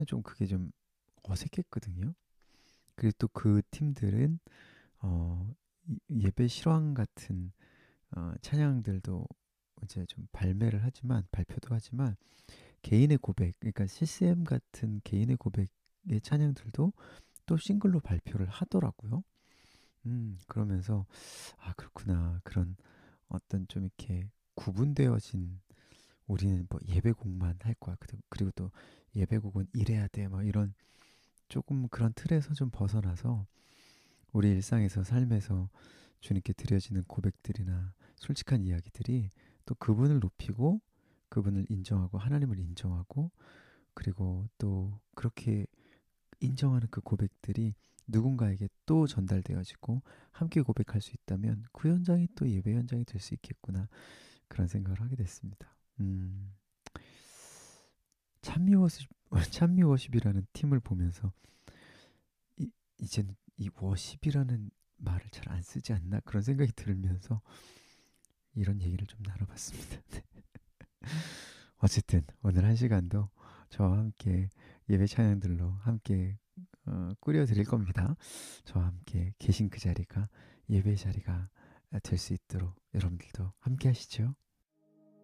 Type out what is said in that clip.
좀 그게 좀 어색했거든요. 그리고 또 그 팀들은 어, 예배 실황 같은 찬양들도 이제 좀 발매를 하지만 발표도 하지만 개인의 고백, 그러니까 CCM 같은 개인의 고백의 찬양들도 또 싱글로 발표를 하더라고요. 그러면서 아 그렇구나 그런 어떤 좀 이렇게 구분되어진 우리는 뭐 예배곡만 할 거야. 그리고 또 예배곡은 이래야 돼. 뭐 이런 조금 그런 틀에서 좀 벗어나서 우리 일상에서 삶에서 주님께 드려지는 고백들이나 솔직한 이야기들이 또 그분을 높이고 그분을 인정하고 하나님을 인정하고 그리고 또 그렇게 인정하는 그 고백들이 누군가에게 또 전달되어지고 함께 고백할 수 있다면 그 현장이 또 예배 현장이 될 수 있겠구나 그런 생각을 하게 됐습니다. 찬미워십 찬미워십이라는 팀을 보면서 이제는 이 워십이라는 말을 잘 안 쓰지 않나 그런 생각이 들면서 이런 얘기를 좀 나눠봤습니다. 어쨌든 오늘 한 시간도 저와 함께 예배 찬양들로 함께 꾸려 드릴 겁니다. 저와 함께 계신 그 자리가 예배 자리가 될 수 있도록 여러분들도 함께 하시죠.